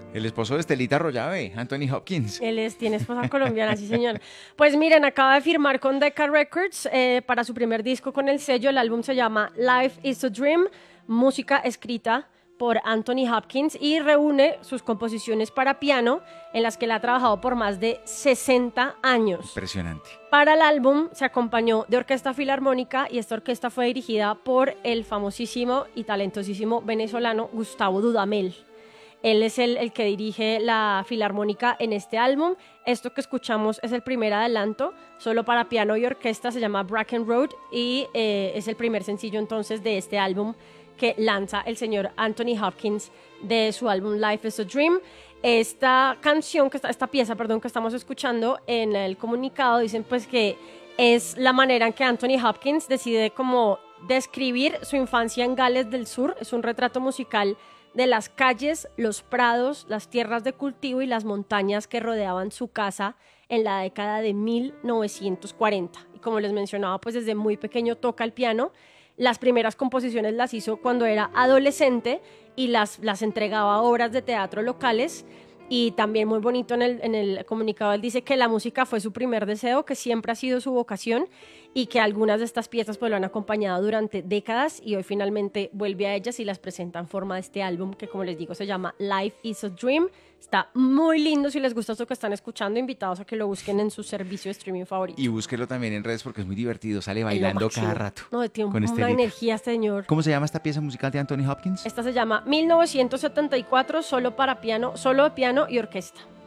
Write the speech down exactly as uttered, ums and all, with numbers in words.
El esposo de Estelita Arroyave, Anthony Hopkins. Él es, tiene esposa colombiana, sí señor. Pues miren, acaba de firmar con Decca Records eh, para su primer disco con el sello. El álbum se llama Life is a Dream, música escrita por Anthony Hopkins, y reúne sus composiciones para piano en las que él ha trabajado por más de sesenta años. Impresionante. Para el álbum se acompañó de orquesta filarmónica, y esta orquesta fue dirigida por el famosísimo y talentosísimo venezolano Gustavo Dudamel. Él es el, el que dirige la filarmónica en este álbum. Esto que escuchamos es el primer adelanto, solo para piano y orquesta, se llama Bracken Road, y eh, es el primer sencillo entonces de este álbum que lanza el señor Anthony Hopkins de su álbum Life is a Dream. Esta canción, que está, esta pieza, perdón, que estamos escuchando, en el comunicado dicen pues que es la manera en que Anthony Hopkins decide como describir su infancia en Gales del Sur. Es un retrato musical de las calles, los prados, las tierras de cultivo y las montañas que rodeaban su casa en la década de mil novecientos cuarenta. Y como les mencionaba, pues desde muy pequeño toca el piano. Las primeras composiciones las hizo cuando era adolescente y las, las entregaba a obras de teatro locales. Y también muy bonito en el, en el comunicado, él dice que la música fue su primer deseo, que siempre ha sido su vocación, y que algunas de estas piezas pues lo han acompañado durante décadas, y hoy finalmente vuelve a ellas y las presenta en forma de este álbum que, como les digo, se llama Life is a Dream. Está muy lindo. Si les gusta esto que están escuchando, invitados a que lo busquen en su servicio de streaming favorito. Y búsquelo también en redes porque es muy divertido, sale bailando cada rato. No, tiene con una Estelita. energía, señor. ¿Cómo se llama esta pieza musical de Anthony Hopkins? Esta se llama mil novecientos setenta y cuatro, solo para piano, solo de piano y orquesta.